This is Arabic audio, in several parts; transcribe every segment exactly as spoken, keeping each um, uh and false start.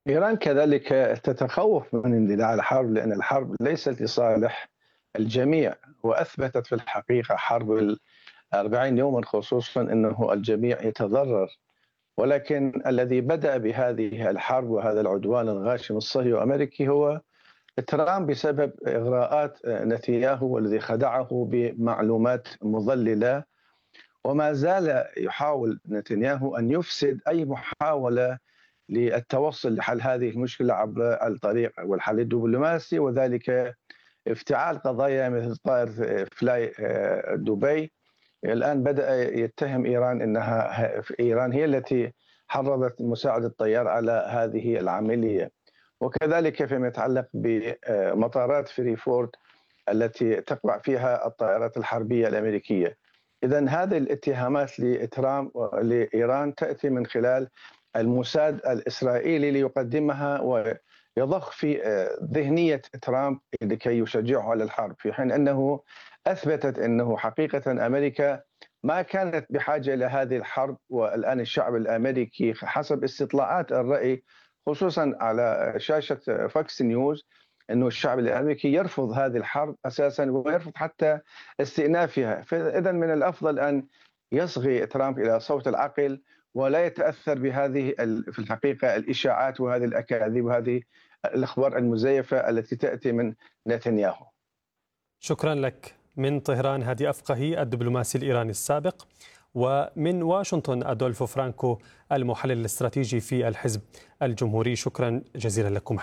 إيران كذلك تتخوف من اندلاع الحرب، لأن الحرب ليست لصالح الجميع، وأثبتت في الحقيقة حرب الأربعين يوما خصوصا أنه الجميع يتضرر. ولكن الذي بدأ بهذه الحرب وهذا العدوان الغاشم الصهيوني الأمريكي هو ترامب، بسبب إغراءات نتنياهو والذي خدعه بمعلومات مضللة. وما زال يحاول نتنياهو أن يفسد أي محاولة للتوصل لحل هذه المشكلة عبر الطريق والحل الدبلوماسي، وذلك افتعال قضايا مثل طائرة فلاي دبي. الآن بدأ يتهم إيران أنها إيران هي التي حرضت مساعد الطيار على هذه العملية. وكذلك فيما يتعلق بمطارات فريفورد التي تقع فيها الطائرات الحربية الأمريكية. إذن هذه الاتهامات لترامب لإيران تأتي من خلال الموساد الإسرائيلي ليقدمها ويضخ في ذهنية ترامب لكي يشجعه على الحرب، في حين أنه أثبتت أنه حقيقة أمريكا ما كانت بحاجة إلى هذه الحرب. والآن الشعب الأمريكي حسب استطلاعات الرأي خصوصا على شاشة فاكس نيوز أنه الشعب الأمريكي يرفض هذه الحرب أساسا، ويرفض حتى استئنافها. فإذا من الأفضل أن يصغي ترامب إلى صوت العقل ولا يتأثر بهذه في الحقيقة الإشاعات وهذه الأكاذيب وهذه الأخبار المزيفة التي تأتي من نتنياهو. شكرا لك من طهران هادي أفقهي الدبلوماسي الإيراني السابق، ومن واشنطن أدولفو فرانكو المحلل الاستراتيجي في الحزب الجمهوري. شكرا جزيلا لكم.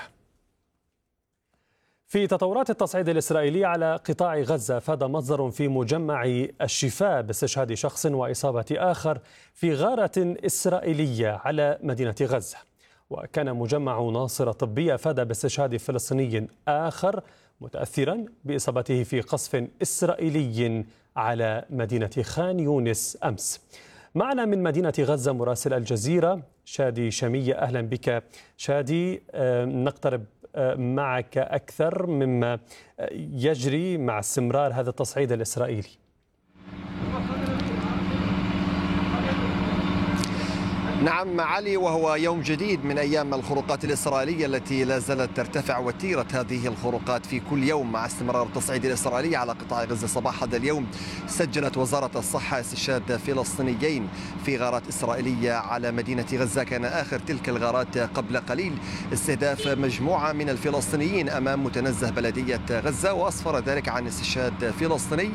في تطورات التصعيد الإسرائيلي على قطاع غزة، فاد مصدر في مجمع الشفاء باستشهاد شخص وإصابة آخر في غارة إسرائيلية على مدينة غزة. وكان مجمع ناصر الطبي فاد باستشهاد فلسطيني آخر متأثرا بإصابته في قصف إسرائيلي على مدينة خان يونس أمس. معنا من مدينة غزة مراسل الجزيرة شادي شمية. أهلا بك شادي، نقترب معك أكثر مما يجري مع استمرار هذا التصعيد الإسرائيلي. نعم علي، وهو يوم جديد من أيام الخروقات الإسرائيلية التي لا زالت ترتفع، وتيرة هذه الخروقات في كل يوم مع استمرار التصعيد الإسرائيلي على قطاع غزة. صباح هذا اليوم سجلت وزارة الصحة استشهاد فلسطينيين في غارات إسرائيلية على مدينة غزة. كان آخر تلك الغارات قبل قليل استهداف مجموعة من الفلسطينيين أمام متنزه بلدية غزة، وأسفر ذلك عن استشهاد فلسطيني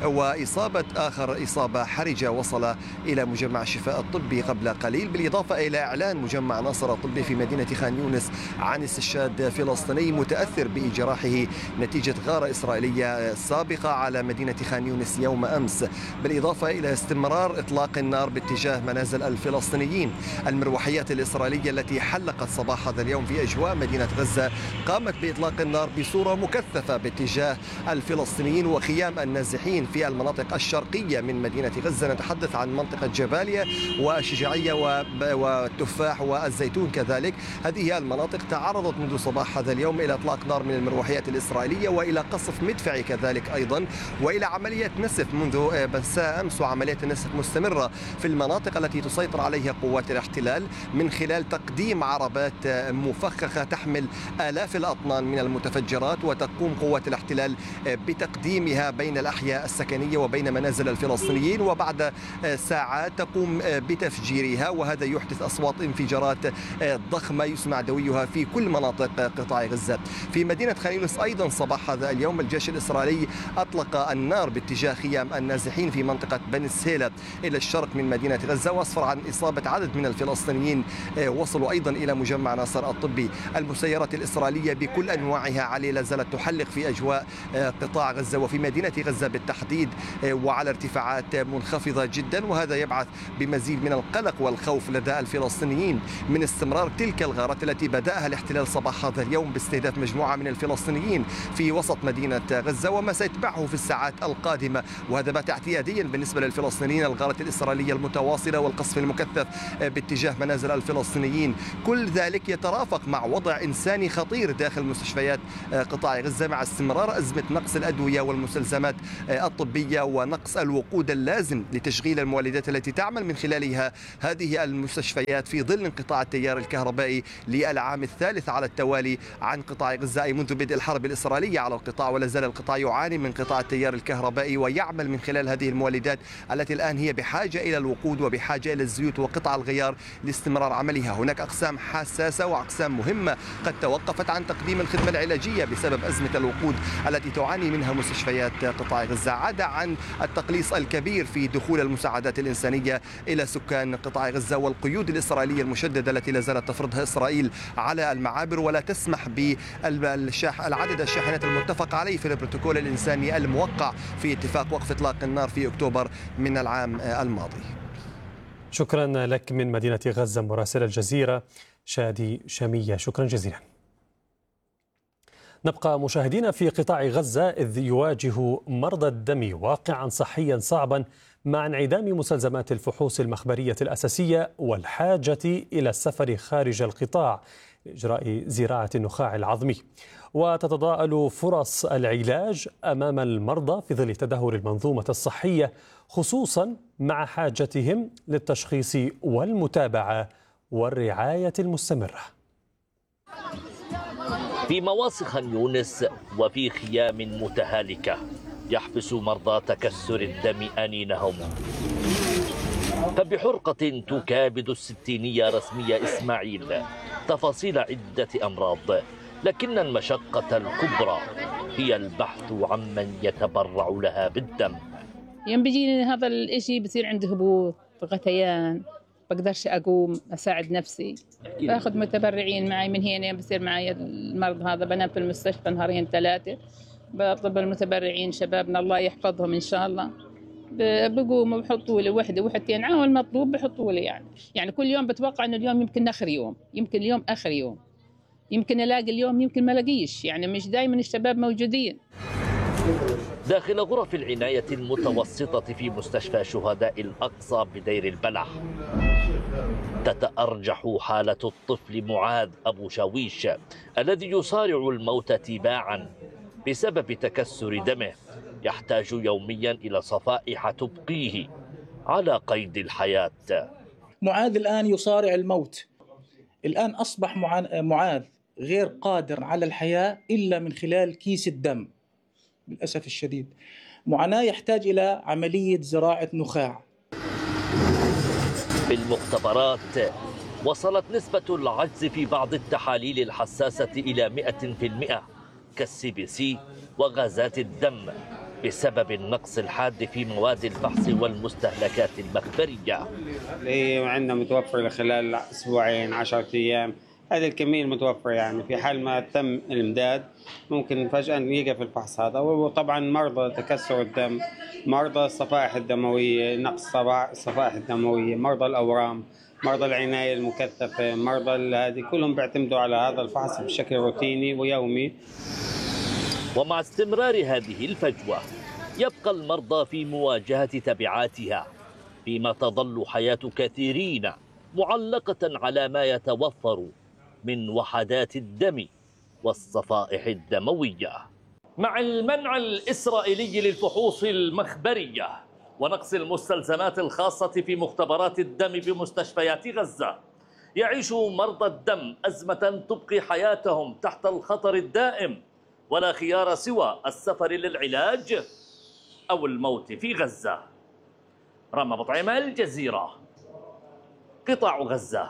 وإصابة آخر إصابة حرجة وصل إلى مجمع الشفاء الطبي قبل قليل، بالإضافة إلى إعلان مجمع ناصر الطبي في مدينة خان يونس عن استشهاد فلسطيني متأثر بجراحه نتيجة غارة إسرائيلية سابقة على مدينة خان يونس يوم أمس، بالإضافة إلى استمرار إطلاق النار باتجاه منازل الفلسطينيين. المروحيات الإسرائيلية التي حلقت صباح هذا اليوم في أجواء مدينة غزة قامت بإطلاق النار بصورة مكثفة باتجاه الفلسطينيين وخيام النازحين في المناطق الشرقية من مدينة غزة. نتحدث عن منطقة جباليا والشجاعية و والتفاح والزيتون كذلك. هذه المناطق تعرضت منذ صباح هذا اليوم إلى إطلاق نار من المروحيات الإسرائيلية وإلى قصف مدفعي كذلك أيضا، وإلى عملية نسف منذ مساء أمس، وعملية النسف مستمرة في المناطق التي تسيطر عليها قوات الاحتلال من خلال تقديم عربات مفخخة تحمل آلاف الأطنان من المتفجرات، وتقوم قوات الاحتلال بتقديمها بين الأحياء السكنية وبين منازل الفلسطينيين، وبعد ساعات تقوم بتفجيرها، وهذا يحدث أصوات انفجارات ضخمة يسمع دويها في كل مناطق قطاع غزة. في مدينة خان يونس أيضا صباح هذا اليوم الجيش الإسرائيلي أطلق النار باتجاه خيام النازحين في منطقة بني سهيلة إلى الشرق من مدينة غزة، وأسفر عن إصابة عدد من الفلسطينيين وصلوا أيضا إلى مجمع ناصر الطبي. المسيرات الإسرائيلية بكل أنواعها علي لا زالت تحلق في أجواء قطاع غزة وفي مدينة غزة بالتحديد وعلى ارتفاعات منخفضة جدا، وهذا يبعث بمزيد من القلق والخوف لدى الفلسطينيين من استمرار تلك الغارات التي بدأها الاحتلال صباح هذا اليوم باستهداف مجموعة من الفلسطينيين في وسط مدينة غزة، وما سيتبعه في الساعات القادمة. وهذا بات اعتياديا بالنسبة للفلسطينيين، الغارة الإسرائيلية المتواصلة والقصف المكثف باتجاه منازل الفلسطينيين. كل ذلك يترافق مع وضع إنساني خطير داخل مستشفيات قطاع غزة مع استمرار أزمة نقص الأدوية والمستلزمات الطبية ونقص الوقود اللازم لتشغيل المولدات التي تعمل من خلالها هذه المستشفيات في ظل انقطاع التيار الكهربائي للعام الثالث على التوالي عن قطاع غزة، أي منذ بدء الحرب الإسرائيلية على القطاع. ولا زال القطاع يعاني من انقطاع التيار الكهربائي ويعمل من خلال هذه المولدات التي الآن هي بحاجة إلى الوقود وبحاجة إلى الزيوت وقطع الغيار لاستمرار عملها. هناك أقسام حساسة وأقسام مهمة قد توقفت عن تقديم الخدمة العلاجية بسبب أزمة الوقود التي تعاني منها مستشفيات قطاع غزة، عدا عن التقليص الكبير في دخول المساعدات الإنسانية إلى سكان قطاع غزة والقيود الإسرائيلية المشددة التي لا زالت تفرضها إسرائيل على المعابر ولا تسمح بالعدد الشاحنات المتفق عليه في البروتوكول الإنساني الموقع في اتفاق وقف إطلاق النار في أكتوبر من العام الماضي. شكرا لك من مدينة غزة مراسل الجزيرة شادي شامية، شكرا جزيلا. نبقى مشاهدين في قطاع غزة إذ يواجه مرضى الدم واقعا صحيا صعبا مع انعدام مستلزمات الفحوص المخبرية الأساسية والحاجة إلى السفر خارج القطاع لإجراء زراعة النخاع العظمي. وتتضاءل فرص العلاج أمام المرضى في ظل تدهور المنظومة الصحية، خصوصا مع حاجتهم للتشخيص والمتابعة والرعاية المستمرة. في مواصي خان يونس وفي خيام متهالكة يحبس مرضى تكسر الدم أنينهم، فبحرقة تكابد الستينية رسمية إسماعيل تفاصيل عدة أمراض، لكن المشقة الكبرى هي البحث عمن يتبرع لها بالدم. يوم بيجيني هذا الإشي بصير عندي هبوط، غثيان، بقدرش أقوم أساعد نفسي، باخذ متبرعين معي من هنا. بصير معي المرض هذا، بنام في المستشفى نهارين ثلاثة، بطلب المتبرعين شبابنا الله يحفظهم إن شاء الله، بقوموا بحطوا لي وحده وحدتين عاول المطلوب بحطوا لي. يعني يعني كل يوم بتوقع إنه اليوم يمكن آخر يوم، يمكن اليوم آخر يوم، يمكن ألاقي اليوم يمكن ما ألاقيش، يعني مش دائما الشباب موجودين. داخل غرف العناية المتوسطة في مستشفى شهداء الأقصى بدير البلح تتأرجح حالة الطفل معاذ أبو شاويش الذي يصارع الموت تباعا بسبب تكسر دمه، يحتاج يوميا إلى صفائح تبقيه على قيد الحياة. معاذ الآن يصارع الموت، الآن أصبح معاذ غير قادر على الحياة إلا من خلال كيس الدم للأسف الشديد. معاناة يحتاج إلى عملية زراعة نخاع. في المختبرات وصلت نسبة العجز في بعض التحاليل الحساسة إلى مئة في المئة كالسي بي سي وغازات الدم بسبب النقص الحاد في مواد الفحص والمستهلكات المخبرية. هي عندنا متوفر خلال أسبوعين عشرة أيام، هذه الكمية المتوفرة. يعني في حال ما تم الإمداد ممكن فجأة يقف الفحص هذا. وطبعا مرضى تكسر الدم، مرضى الصفائح الدموية، نقص الصفائح الدموية، مرضى الأورام، مرضى العناية المكثفة، مرضى هذه كلهم بيعتمدوا على هذا الفحص بشكل روتيني ويومي. ومع استمرار هذه الفجوة يبقى المرضى في مواجهة تبعاتها، فيما تظل حياة كثيرين معلقة على ما يتوفر من وحدات الدم والصفائح الدموية. مع المنع الإسرائيلي للفحوص المخبرية ونقص المستلزمات الخاصة في مختبرات الدم بمستشفيات غزة، يعيش مرضى الدم أزمة تبقي حياتهم تحت الخطر الدائم، ولا خيار سوى السفر للعلاج أو الموت في غزة. رامي بطعيمة، الجزيرة، قطاع غزة.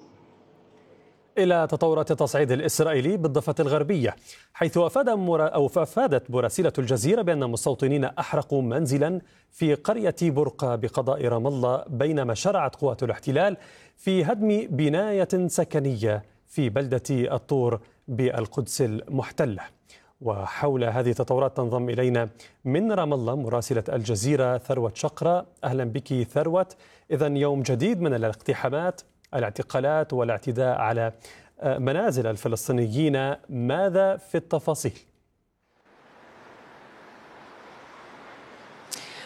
إلى تطورات التصعيد الإسرائيلي بالضفة الغربية، حيث أفاد مرا أو أفادت مراسلة الجزيرة بأن مستوطنين أحرقوا منزلا في قرية برقة بقضاء رام الله، بينما شرعت قوات الاحتلال في هدم بناية سكنية في بلدة الطور بالقدس المحتلة. وحول هذه التطورات تنضم إلينا من رام الله مراسلة الجزيرة ثروت شقرة. أهلا بك ثروت. إذن يوم جديد من الاقتحامات، الاعتقالات والاعتداء على منازل الفلسطينيين، ماذا في التفاصيل؟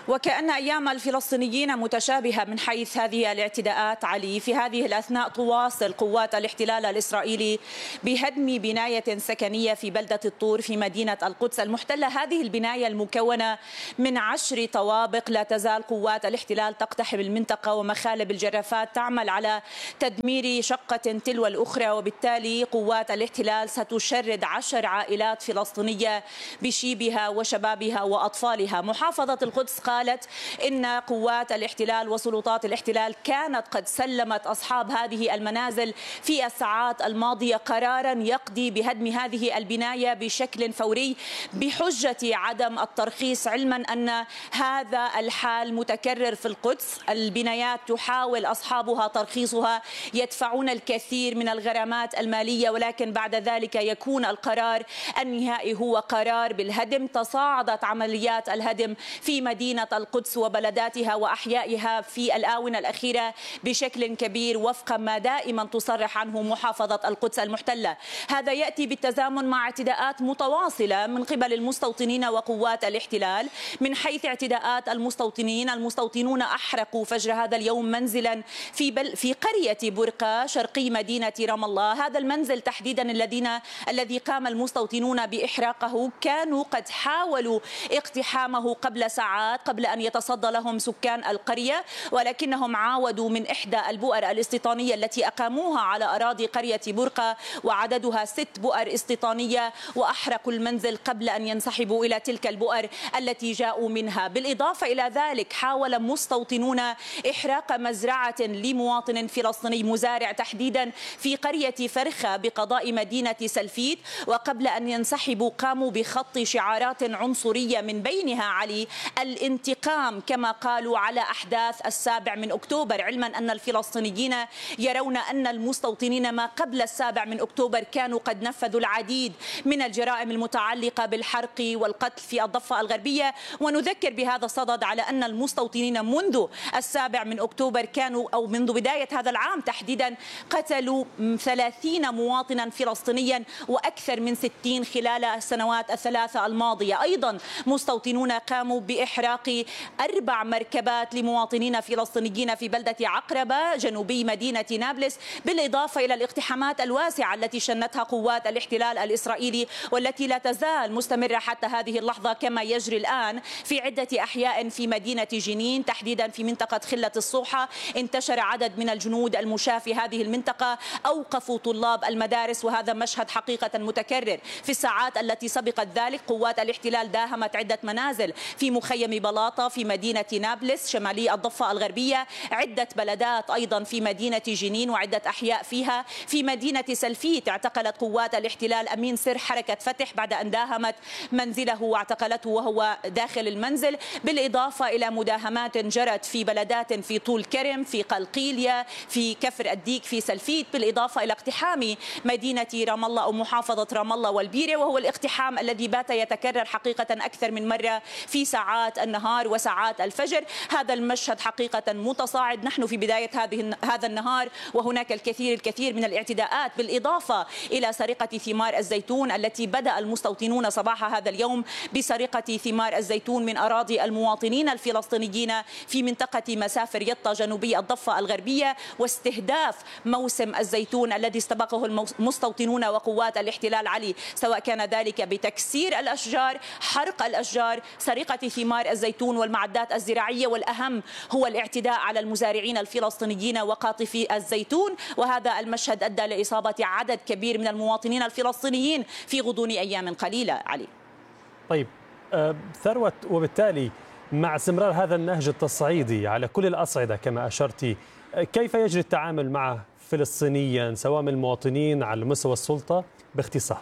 وكأن أيام الفلسطينيين متشابهة من حيث هذه الاعتداءات علي. في هذه الأثناء تواصل قوات الاحتلال الإسرائيلي بهدم بناية سكنية في بلدة الطور في مدينة القدس المحتلة. هذه البناية المكونة من عشر طوابق. لا تزال قوات الاحتلال تقتحم المنطقة ومخالب الجرافات تعمل على تدمير شقة تلو الأخرى، وبالتالي قوات الاحتلال ستشرد عشر عائلات فلسطينية بشيبها وشبابها وأطفالها. محافظة القدس قالت إن قوات الاحتلال وسلطات الاحتلال كانت قد سلمت أصحاب هذه المنازل في الساعات الماضية قرارا يقضي بهدم هذه البناية بشكل فوري بحجة عدم الترخيص، علما أن هذا الحال متكرر في القدس. البنايات تحاول أصحابها ترخيصها، يدفعون الكثير من الغرامات المالية، ولكن بعد ذلك يكون القرار النهائي هو قرار بالهدم. تصاعدت عمليات الهدم في مدينة القدس وبلداتها وأحيائها في الآونة الأخيرة بشكل كبير وفق ما دائما تصرح عنه محافظة القدس المحتلة. هذا يأتي بالتزامن مع اعتداءات متواصلة من قبل المستوطنين وقوات الاحتلال. من حيث اعتداءات المستوطنين، المستوطنون أحرقوا فجر هذا اليوم منزلا في بل في قرية برقة شرقي مدينة رام الله. هذا المنزل تحديدا الذين الذي قام المستوطنون بإحراقه كانوا قد حاولوا اقتحامه قبل ساعات قبل أن يتصدى لهم سكان القرية، ولكنهم عاودوا من إحدى البؤر الاستيطانية التي أقاموها على أراضي قرية برقة وعددها ست بؤر استيطانية، وأحرقوا المنزل قبل أن ينسحبوا إلى تلك البؤر التي جاءوا منها. بالإضافة إلى ذلك حاول مستوطنون إحراق مزرعة لمواطن فلسطيني مزارع تحديدا في قرية فرخة بقضاء مدينة سلفيت، وقبل أن ينسحبوا قاموا بخط شعارات عنصرية من بينها علي الانتقام كما قالوا على أحداث السابع من أكتوبر، علما أن الفلسطينيين يرون أن المستوطنين ما قبل السابع من أكتوبر كانوا قد نفذوا العديد من الجرائم المتعلقة بالحرق والقتل في الضفة الغربية. ونذكر بهذا الصدد على أن المستوطنين منذ السابع من أكتوبر كانوا أو منذ بداية هذا العام تحديدا قتلوا ثلاثين مواطنا فلسطينيا وأكثر من ستين خلال السنوات الثلاثة الماضية. أيضا مستوطنون قاموا بإحراق أربع مركبات لمواطنين فلسطينيين في بلدة عقربة جنوبي مدينة نابلس، بالإضافة إلى الاقتحامات الواسعة التي شنتها قوات الاحتلال الإسرائيلي والتي لا تزال مستمرة حتى هذه اللحظة كما يجري الآن في عدة أحياء في مدينة جنين تحديدا في منطقة خلة الصوحة. انتشر عدد من الجنود المشاة في هذه المنطقة، أوقفوا طلاب المدارس، وهذا مشهد حقيقة متكرر. في الساعات التي سبقت ذلك قوات الاحتلال داهمت عدة منازل في مخيم بلاطة في مدينة نابلس شمالي الضفة الغربية، عدة بلدات أيضا في مدينة جنين وعدة أحياء فيها. في مدينة سلفيت اعتقلت قوات الاحتلال أمين سر حركة فتح بعد أن داهمت منزله واعتقلته وهو داخل المنزل، بالإضافة إلى مداهمات جرت في بلدات في طول كرم، في قلقيلية، في كفر الديك، في سلفيت، بالإضافة إلى اقتحام مدينة رام الله أو محافظة رام الله والبيرة، وهو الاقتحام الذي بات يتكرر حقيقة أكثر من مرة في ساعات النهار وساعات الفجر. هذا المشهد حقيقة متصاعد. نحن في بداية هذه هذا النهار وهناك الكثير الكثير من الاعتداءات، بالإضافة إلى سرقة ثمار الزيتون التي بدأ المستوطنون صباح هذا اليوم بسرقة ثمار الزيتون من أراضي المواطنين الفلسطينيين في منطقة مسافر يطا جنوبي الضفة الغربية، واستهداف موسم الزيتون الذي استبقه المستوطنون وقوات الاحتلال علي، سواء كان ذلك بتكسير الأشجار، حرق الأشجار، سرقة ثمار الزيتون والمعدات الزراعية، والأهم هو الاعتداء على المزارعين الفلسطينيين وقاطفي الزيتون. وهذا المشهد أدى لإصابة عدد كبير من المواطنين الفلسطينيين في غضون أيام قليلة. علي طيب ثروت، وبالتالي مع استمرار هذا النهج التصعيدي على كل الأصعدة كما أشرتي، كيف يجري التعامل معه فلسطينيا سواء من المواطنين على مستوى السلطة باختصار؟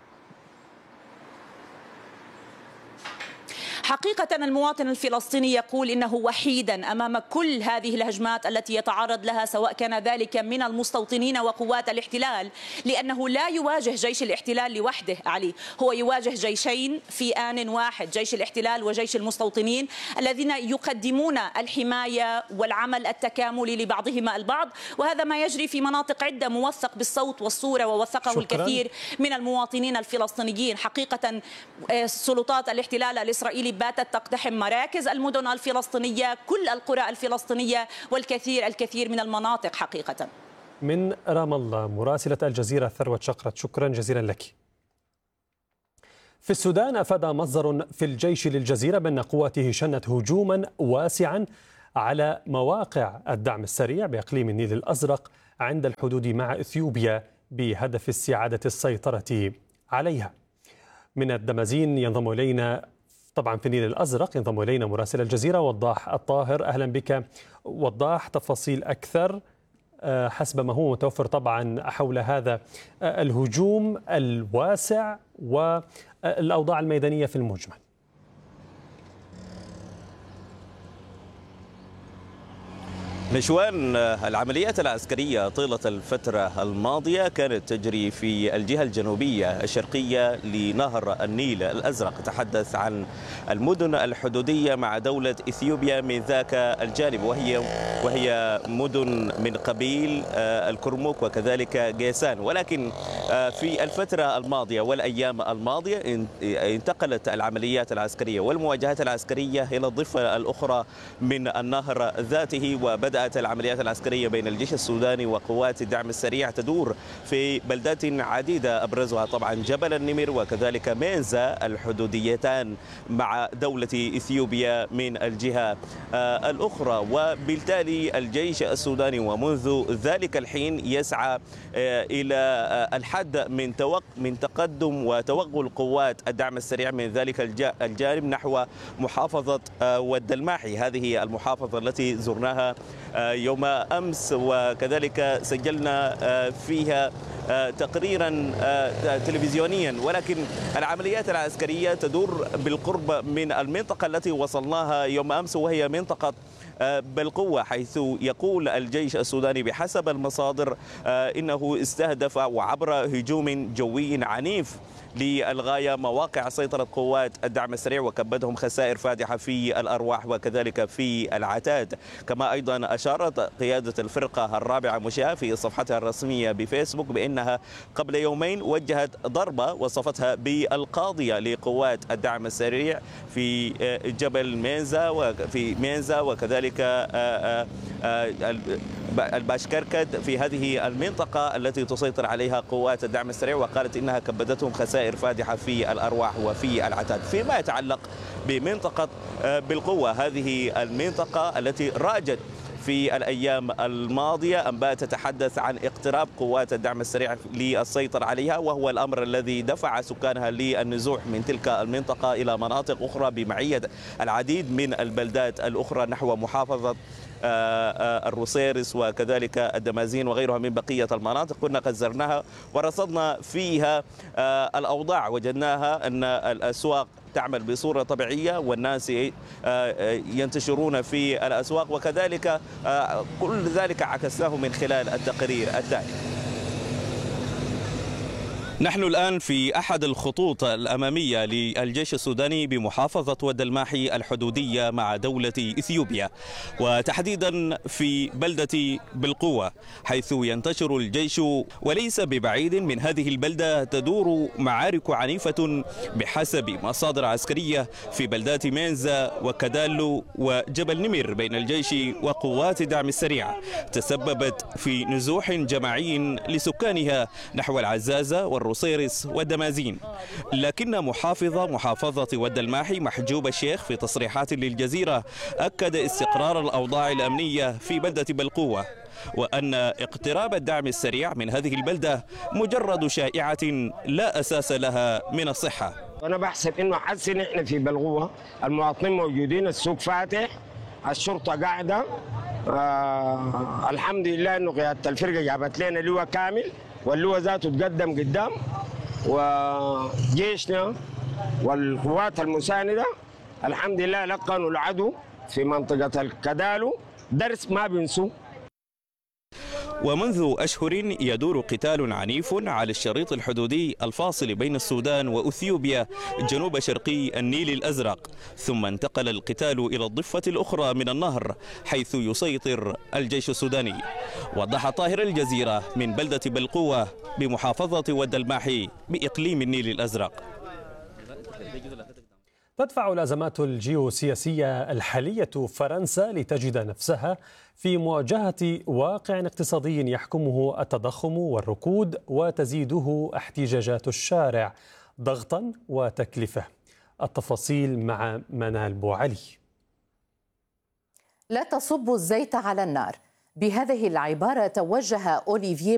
حقيقة المواطن الفلسطيني يقول إنه وحيدا أمام كل هذه الهجمات التي يتعرض لها، سواء كان ذلك من المستوطنين وقوات الاحتلال، لأنه لا يواجه جيش الاحتلال لوحده. علي هو يواجه جيشين في آن واحد، جيش الاحتلال وجيش المستوطنين الذين يقدمون الحماية والعمل التكاملي لبعضهما البعض، وهذا ما يجري في مناطق عدة موثق بالصوت والصورة ووثقه شكراً. الكثير من المواطنين الفلسطينيين. حقيقة سلطات الاحتلال الإسرائيلي باتت تقتحم مراكز المدن الفلسطينية، كل القرى الفلسطينية والكثير الكثير من المناطق حقيقة. من رام الله مراسلة الجزيرة ثروت شقرت، شكرا جزيلا لك. في السودان أفاد مصدر في الجيش للجزيرة بأن قواته شنت هجوما واسعا على مواقع الدعم السريع بإقليم النيل الأزرق عند الحدود مع إثيوبيا بهدف استعادة السيطرة عليها. من الدمازين ينضم إلينا طبعا في النيل الأزرق ينضم إلينا مراسل الجزيرة وضاح الطاهر. أهلا بك وضاح، تفاصيل أكثر حسب ما هو متوفر طبعا حول هذا الهجوم الواسع والأوضاع الميدانية في المجمل. نشوان، العمليات العسكرية طيلة الفترة الماضية كانت تجري في الجهة الجنوبية الشرقية لنهر النيل الأزرق، تحدث عن المدن الحدودية مع دولة إثيوبيا من ذاك الجانب، وهي وهي مدن من قبيل الكرمك وكذلك جيسان. ولكن في الفترة الماضية والأيام الماضية انتقلت العمليات العسكرية والمواجهات العسكرية إلى الضفة الأخرى من النهر ذاته، وبدأ بدأت العمليات العسكرية بين الجيش السوداني وقوات الدعم السريع تدور في بلدات عديدة، أبرزها طبعا جبل النمر وكذلك مينزا الحدوديتان مع دولة إثيوبيا من الجهة الأخرى. وبالتالي الجيش السوداني ومنذ ذلك الحين يسعى إلى الحد من توق من تقدم وتوغل قوات الدعم السريع من ذلك الجانب نحو محافظة ود الماحي. هذه المحافظة التي زرناها يوم أمس وكذلك سجلنا فيها تقريرا تلفزيونيا، ولكن العمليات العسكرية تدور بالقرب من المنطقة التي وصلناها يوم أمس، وهي منطقة بالقوة، حيث يقول الجيش السوداني بحسب المصادر إنه استهدف وعبر هجوم جوي عنيف للغاية مواقع سيطرة قوات الدعم السريع وكبدهم خسائر فادحة في الأرواح وكذلك في العتاد. كما أيضا أشارت قيادة الفرقة الرابعة مشاة في صفحتها الرسمية بفيسبوك بأنها قبل يومين وجهت ضربة وصفتها بالقاضية لقوات الدعم السريع في جبل مينزا وفي مينزا وكذلك الباشكركد في هذه المنطقة التي تسيطر عليها قوات الدعم السريع، وقالت إنها كبدتهم خسائر فادحة في الأرواح وفي العتاد. فيما يتعلق بمنطقة بالقوة، هذه المنطقة التي راجت في الأيام الماضية أنباء تتحدث عن اقتراب قوات الدعم السريع للسيطرة عليها، وهو الأمر الذي دفع سكانها للنزوح من تلك المنطقة إلى مناطق أخرى بمعية العديد من البلدات الأخرى نحو محافظة الروسيرس وكذلك الدمازين وغيرها من بقية المناطق. كنا قد زرناها ورصدنا فيها الأوضاع، وجدناها أن الأسواق تعمل بصورة طبيعية والناس ينتشرون في الأسواق، وكذلك كل ذلك عكسناه من خلال التقرير التالي. نحن الآن في أحد الخطوط الأمامية للجيش السوداني بمحافظة ود الماحي الحدودية مع دولة إثيوبيا، وتحديدا في بلدة بالقوة، حيث ينتشر الجيش. وليس ببعيد من هذه البلدة تدور معارك عنيفة بحسب مصادر عسكرية في بلدات مينزا وكدالو وجبل نمر بين الجيش وقوات الدعم السريع، تسببت في نزوح جماعي لسكانها نحو العزازة والروسيرس والدمازين. لكن محافظة محافظة ود الماحي محجوب الشيخ في تصريحات للجزيرة أكد استقرار الأوضاع الأمنية في بلدة بالقوة، وأن اقتراب الدعم السريع من هذه البلدة مجرد شائعة لا أساس لها من الصحة. أنا بحسب إنه حسن إحنا في بالقوة، المواطنين موجودين، السوق فاتح، الشرطة قاعدة، آه الحمد لله إنه قيادة الفرقة جابت لنا لواء كامل، واللواء ذاته تقدم قدام، وجيشنا والقوات المساندة الحمد لله لقنوا العدو في منطقة الكدالو درس ما بنسوه. ومنذ أشهر يدور قتال عنيف على الشريط الحدودي الفاصل بين السودان وأثيوبيا جنوب شرقي النيل الأزرق، ثم انتقل القتال إلى الضفة الأخرى من النهر حيث يسيطر الجيش السوداني. وضح طاهر الجزيرة من بلدة بالقوة بمحافظة ود الماحي بإقليم النيل الأزرق. تدفع الأزمات الجيوسياسية الحالية فرنسا لتجد نفسها في مواجهة واقع اقتصادي يحكمه التضخم والركود وتزيده احتجاجات الشارع ضغطا وتكلفة. التفاصيل مع منال بوعلي. لا تصب الزيت على النار، بهذه العبارة توجه أوليفييه